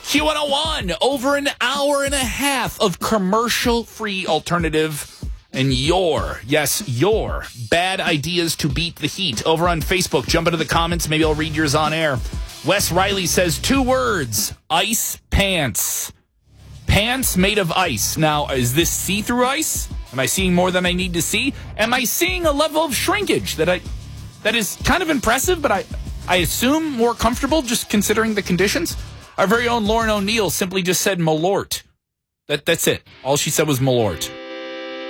Q101, over an hour and a half of commercial-free alternative and your bad ideas to beat the heat. Over on Facebook, jump into the comments. Maybe I'll read yours on air. Wes Riley says 2 words, ice pants. Pants made of ice. Now, is this see-through ice? Am I seeing more than I need to see? Am I seeing a level of shrinkage that is kind of impressive, but I assume more comfortable just considering the conditions? Our very own Lauren O'Neill simply just said Malort. That's it. All she said was Malort.